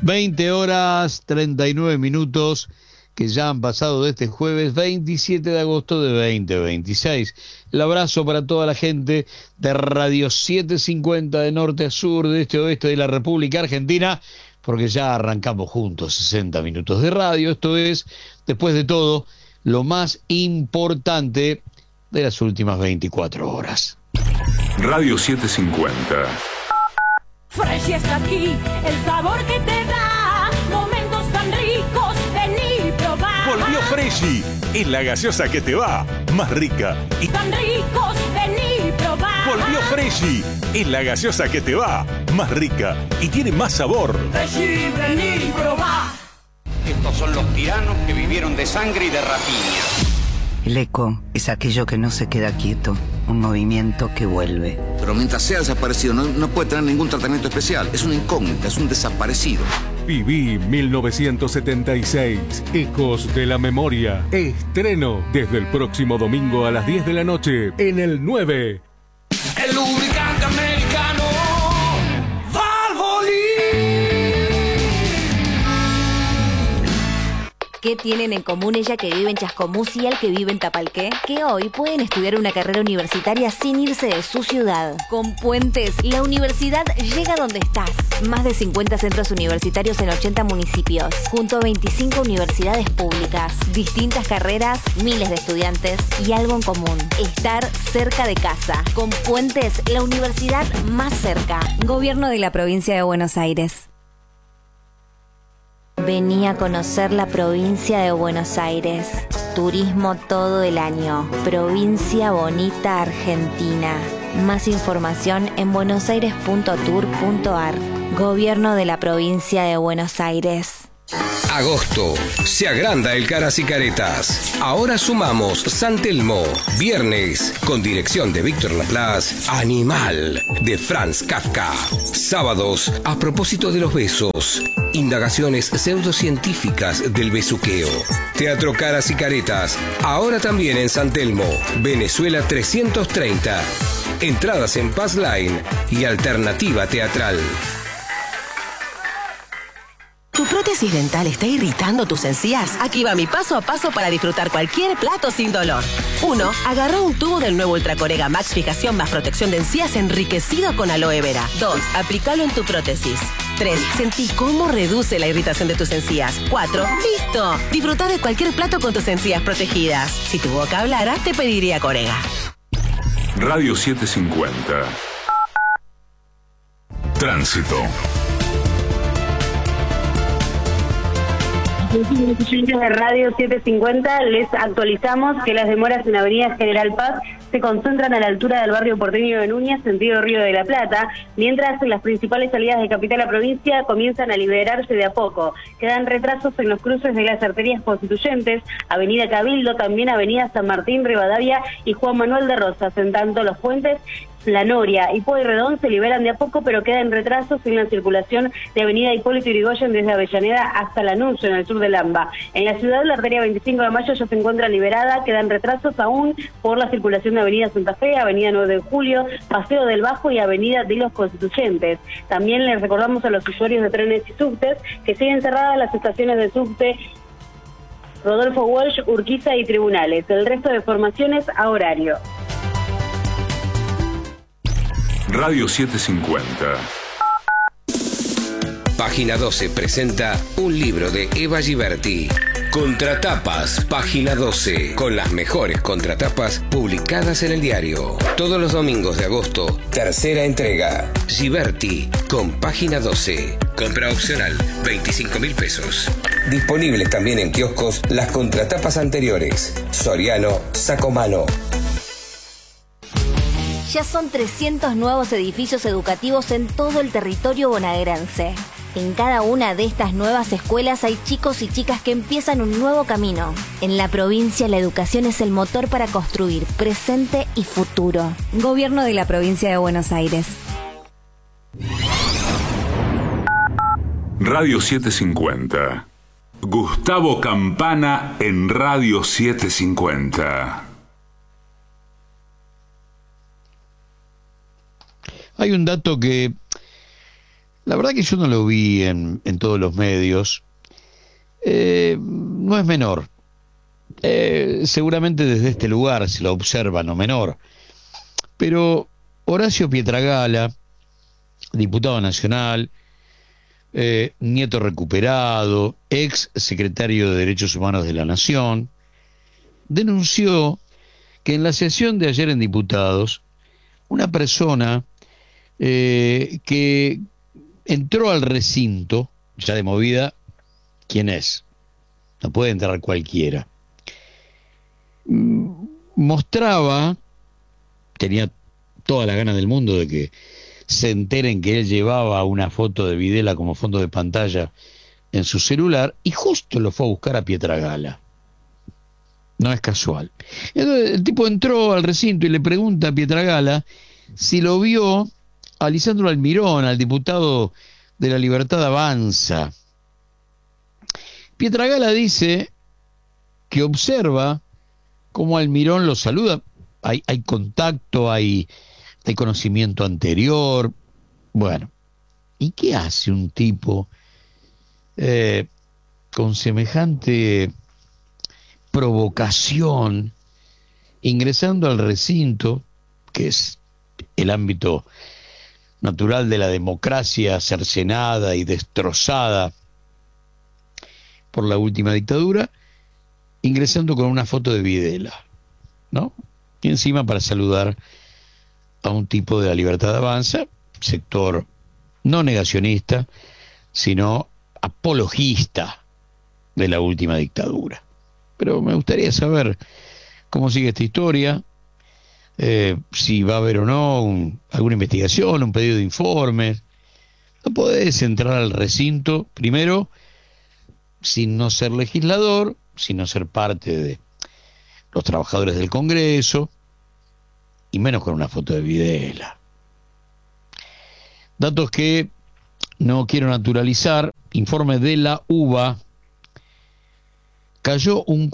20 horas 39 minutos que ya han pasado de este jueves 27 de agosto de 2026. El abrazo para toda la gente de Radio 750 de norte a sur, de este a oeste de la República Argentina, porque ya arrancamos juntos 60 minutos de radio. Esto es, después de todo, lo más importante de las últimas 24 horas. Radio 750. Fresh está aquí, el sabor que te da momentos tan ricos, vení probar. Volvió Freshy, es la gaseosa que te va, más rica y tan ricos, vení probar. Volvió Freshy, es la gaseosa que te va, más rica y tiene más sabor. Freshy, vení probar. Estos son los tiranos que vivieron de sangre y de rapiña. El eco es aquello que no se queda quieto, un movimiento que vuelve. Pero mientras sea desaparecido no puede tener ningún tratamiento especial. Es una incógnita, es un desaparecido. Viví 1976, Ecos de la Memoria. Estreno desde el próximo domingo a las 10 de la noche en el 9. El lubricante americano Valvoline. ¿Qué tienen en común ella que vive en Chascomús y él que vive en Tapalqué? Que hoy pueden estudiar una carrera universitaria sin irse de su ciudad. Con Puentes, la universidad llega donde estás. Más de 50 centros universitarios en 80 municipios, junto a 25 universidades públicas. Distintas carreras, miles de estudiantes y algo en común: estar cerca de casa. Con Puentes, la universidad más cerca. Gobierno de la Provincia de Buenos Aires. Vení a conocer la provincia de Buenos Aires. Turismo todo el año. Provincia bonita Argentina. Más información en buenosaires.tour.ar. Gobierno de la Provincia de Buenos Aires. Agosto, se agranda el Caras y Caretas. Ahora sumamos San Telmo, viernes, con dirección de Víctor Laplace, Animal, de Franz Kafka. Sábados, a propósito de los besos, indagaciones pseudocientíficas del besuqueo. Teatro Caras y Caretas, ahora también en San Telmo, Venezuela 330. Entradas en Pass Line y Alternativa Teatral. ¿Tu prótesis dental está irritando tus encías? Aquí va mi paso a paso para disfrutar cualquier plato sin dolor. 1. Agarra un tubo del nuevo Ultracorega Max Fijación más protección de encías enriquecido con aloe vera. 2. Aplícalo en tu prótesis. 3. Sentí cómo reduce la irritación de tus encías. 4. ¡Listo! Disfruta de cualquier plato con tus encías protegidas. Si tu boca hablara, te pediría Corega. Radio 750. Tránsito. De Radio 750 les actualizamos que las demoras en Avenida General Paz se concentran a la altura del barrio porteño de Núñez, sentido Río de la Plata, mientras las principales salidas de capital a provincia comienzan a liberarse de a poco. Quedan retrasos en los cruces de las arterias constituyentes, Avenida Cabildo, también Avenida San Martín, Rivadavia y Juan Manuel de Rosas. En tanto, los puentes La Noria y Pueyrredón se liberan de a poco, pero quedan retrasos en la circulación de Avenida Hipólito Yrigoyen desde Avellaneda hasta Lanús, en el sur de Lamba. En la ciudad, la arteria 25 de Mayo ya se encuentra liberada, quedan retrasos aún por la circulación de Avenida Santa Fe, Avenida 9 de Julio, Paseo del Bajo y Avenida de los Constituyentes. También les recordamos a los usuarios de trenes y subtes que siguen cerradas las estaciones de subte Rodolfo Walsh, Urquiza y Tribunales. El resto de formaciones a horario. Radio 750. Página 12 presenta un libro de Eva Giberti. Contratapas, Página 12, con las mejores contratapas publicadas en el diario. Todos los domingos de agosto, tercera entrega. Giberti, con Página 12. Compra opcional, 25.000 pesos. Disponibles también en kioscos las contratapas anteriores. Soriano, Sacomano. Ya son 300 nuevos edificios educativos en todo el territorio bonaerense. En cada una de estas nuevas escuelas hay chicos y chicas que empiezan un nuevo camino. En la provincia, la educación es el motor para construir presente y futuro. Gobierno de la Provincia de Buenos Aires. Radio 750. Gustavo Campana en Radio 750. Hay un dato que La verdad que yo no lo vi en todos los medios. No es menor. Seguramente desde este lugar se lo observa no menor. Pero Horacio Pietragala, diputado nacional, nieto recuperado, ex secretario de Derechos Humanos de la Nación, denunció que en la sesión de ayer en Diputados, una persona que entró al recinto, ya de movida, ¿quién es? No puede entrar cualquiera. Mostraba, tenía toda la gana del mundo de que se enteren que él llevaba una foto de Videla como fondo de pantalla en su celular, y justo lo fue a buscar a Pietragala. No es casual. Entonces, el tipo entró al recinto y le pregunta a Pietragala si lo vio a Lisandro Almirón, al diputado de La Libertad Avanza. Pietragala dice que observa cómo Almirón lo saluda. Hay contacto, hay conocimiento anterior. Bueno, ¿y qué hace un tipo con semejante provocación ingresando al recinto, que es el ámbito natural de la democracia cercenada y destrozada por la última dictadura, ingresando con una foto de Videla, ¿no? Y encima para saludar a un tipo de La Libertad Avanza, sector no negacionista, sino apologista de la última dictadura. Pero me gustaría saber cómo sigue esta historia, si va a haber o no alguna investigación, un pedido de informes. No podés entrar al recinto, primero, sin no ser legislador, sin no ser parte de los trabajadores del Congreso, y menos con una foto de Videla. Datos que no quiero naturalizar. Informe de la UBA. Cayó un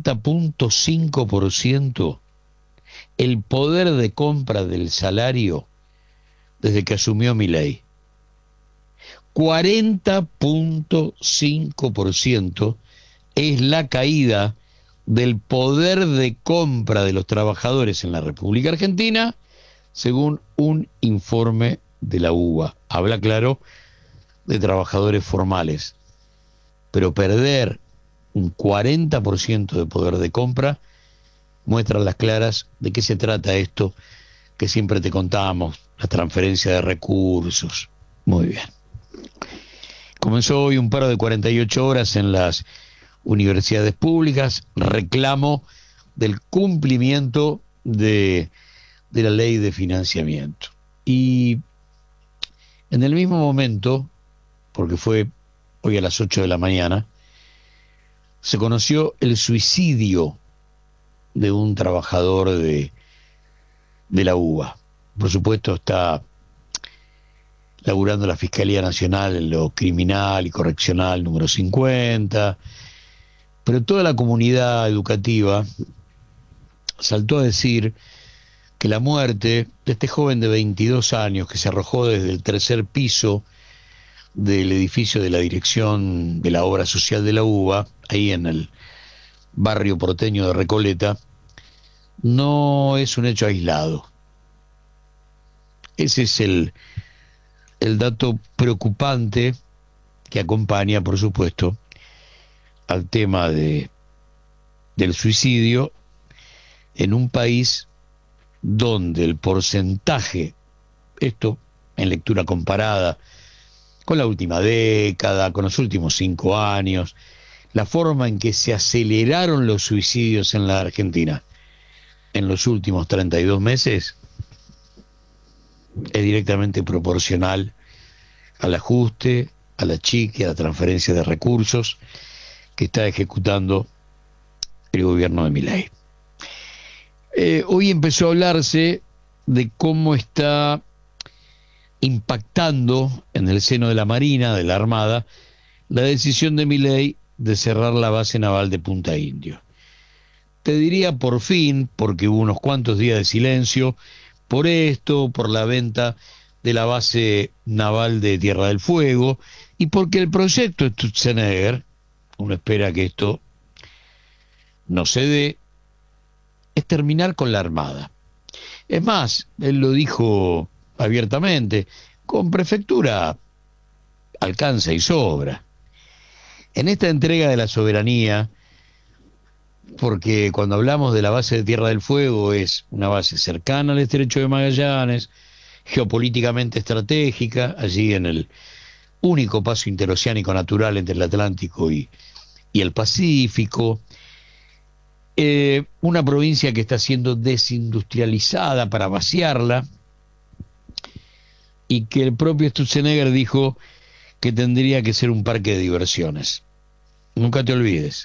40.5% el poder de compra del salario desde que asumió Milei. 40.5% es la caída del poder de compra de los trabajadores en la República Argentina, según un informe de la UBA. Habla, claro, de trabajadores formales, pero perder un 40% de poder de compra muestra a las claras de qué se trata esto que siempre te contamos, la transferencia de recursos. Muy bien. Comenzó hoy un paro de 48 horas en las universidades públicas, reclamo del cumplimiento de la ley de financiamiento. Y en el mismo momento, porque fue hoy a las 8 de la mañana, se conoció el suicidio de un trabajador de la UBA. Por supuesto está laburando la Fiscalía Nacional en lo criminal y correccional número 50, pero toda la comunidad educativa saltó a decir que la muerte de este joven de 22 años que se arrojó desde el tercer piso del edificio de la dirección de la obra social de la UBA, ahí en el barrio porteño de Recoleta, no es un hecho aislado. Ese es el dato preocupante que acompaña, por supuesto, al tema del suicidio en un país donde el porcentaje, esto en lectura comparada con la última década, con los últimos 5 años, la forma en que se aceleraron los suicidios en la Argentina en los últimos 32 meses es directamente proporcional al ajuste, a la chique, a la transferencia de recursos que está ejecutando el gobierno de Milei. Hoy empezó a hablarse de cómo está impactando en el seno de la Marina, de la Armada, la decisión de Milei de cerrar la base naval de Punta Indio. Te diría por fin, porque hubo unos cuantos días de silencio, por esto, por la venta de la base naval de Tierra del Fuego y porque el proyecto Sturzenegger, uno espera que esto no se dé, es terminar con la Armada. Es más, él lo dijo abiertamente, con prefectura alcanza y sobra. En esta entrega de la soberanía, porque cuando hablamos de la base de Tierra del Fuego es una base cercana al Estrecho de Magallanes, geopolíticamente estratégica, allí en el único paso interoceánico natural entre el Atlántico y el Pacífico, una provincia que está siendo desindustrializada para vaciarla, y que el propio Sturzenegger dijo que tendría que ser un parque de diversiones. Nunca te olvides.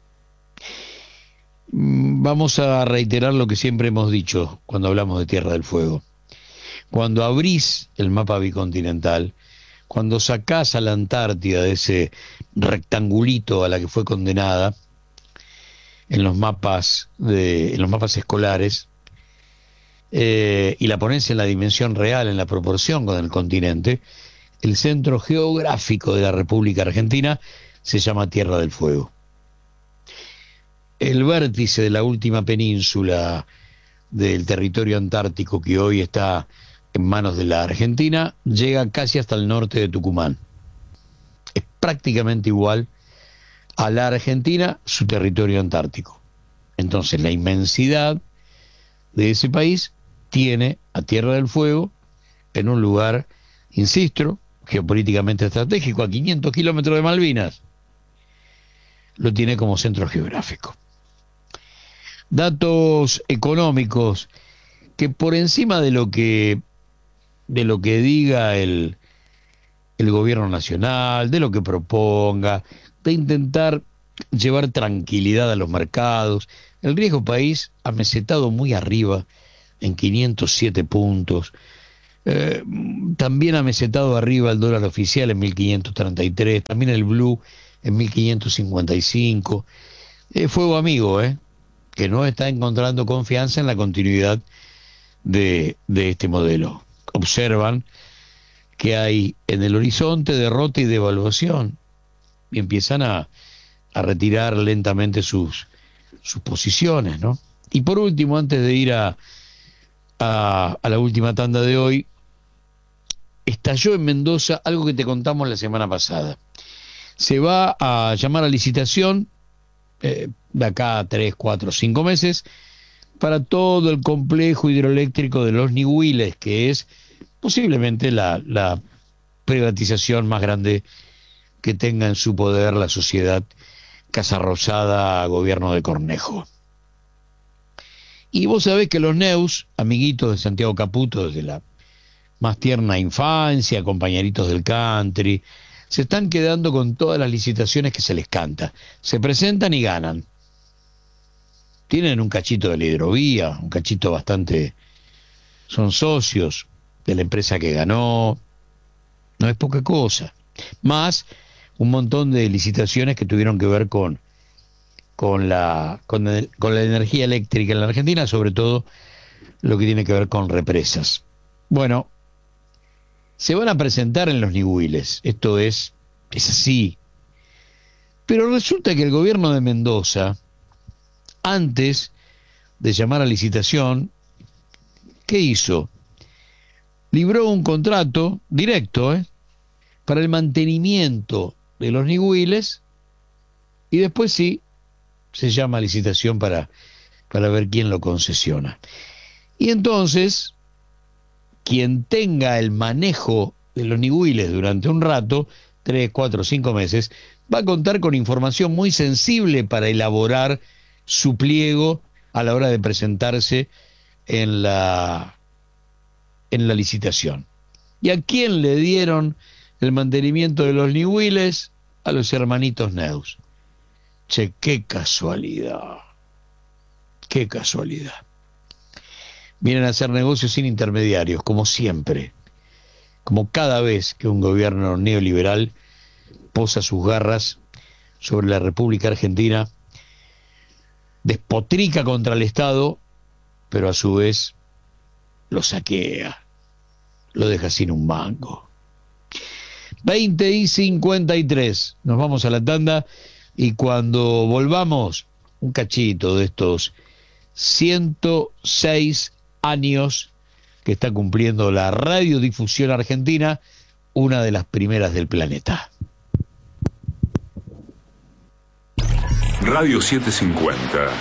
Vamos a reiterar lo que siempre hemos dicho cuando hablamos de Tierra del Fuego. Cuando abrís el mapa bicontinental, cuando sacás a la Antártida de ese rectangulito a la que fue condenada en los mapas escolares, y la ponés en la dimensión real, en la proporción con el continente, el centro geográfico de la República Argentina se llama Tierra del Fuego. El vértice de la última península del territorio antártico que hoy está en manos de la Argentina llega casi hasta el norte de Tucumán. Es prácticamente igual a la Argentina su territorio antártico. Entonces la inmensidad de ese país tiene a Tierra del Fuego en un lugar, insisto, geopolíticamente estratégico, a 500 kilómetros de Malvinas. Lo tiene como centro geográfico. Datos económicos que por encima de lo que diga el gobierno nacional, de lo que proponga, de intentar llevar tranquilidad a los mercados, el riesgo país ha mesetado muy arriba en 507 puntos, también ha mesetado arriba el dólar oficial en 1533, también el blue en 1555, fuego amigo, que no está encontrando confianza en la continuidad de este modelo. Observan que hay en el horizonte derrota y devaluación y empiezan a retirar lentamente sus posiciones, ¿no? Y por último, antes de ir a la última tanda de hoy, estalló en Mendoza algo que te contamos la semana pasada. Se va a llamar a licitación de acá a 3, 4, 5 meses para todo el complejo hidroeléctrico de los Nihuiles, que es posiblemente la privatización más grande que tenga en su poder la sociedad Casa Rosada, gobierno de Cornejo. Y vos sabés que los Neus, amiguitos de Santiago Caputo desde la más tierna infancia, compañeritos del country, se están quedando con todas las licitaciones que se les canta. Se presentan y ganan. Tienen un cachito de la hidrovía, un cachito bastante... Son socios de la empresa que ganó. No es poca cosa. Más un montón de licitaciones que tuvieron que ver con la energía eléctrica en la Argentina, sobre todo lo que tiene que ver con represas. Bueno, se van a presentar en los Nihuiles, esto es así. Pero resulta que el gobierno de Mendoza, antes de llamar a licitación, ¿qué hizo? Libró un contrato directo, para el mantenimiento de los Nihuiles, y después sí se llama a licitación para ver quién lo concesiona. Y entonces, quien tenga el manejo de los Nihuiles durante un rato, 3, 4, 5 meses, va a contar con información muy sensible para elaborar su pliego a la hora de presentarse en la licitación. ¿Y a quién le dieron el mantenimiento de los Nihuiles? A los hermanitos Neus. Che, qué casualidad. Qué casualidad. Vienen a hacer negocios sin intermediarios, como siempre. Como cada vez que un gobierno neoliberal posa sus garras sobre la República Argentina, despotrica contra el Estado, pero a su vez lo saquea. lo deja sin un mango. 20:53, nos vamos a la tanda y cuando volvamos, un cachito de estos 106 años que está cumpliendo la radiodifusión argentina, una de las primeras del planeta. Radio 750.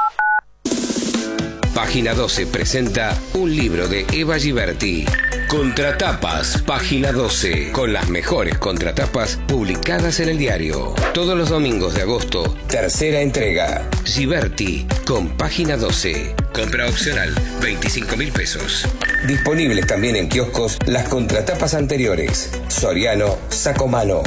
Página 12 presenta un libro de Eva Giberti. Contratapas, Página 12, con las mejores contratapas publicadas en el diario. Todos los domingos de agosto, tercera entrega. Giberti, con Página 12. Compra opcional, 25.000 pesos. Disponibles también en kioscos las contratapas anteriores. Soriano, Sacomano,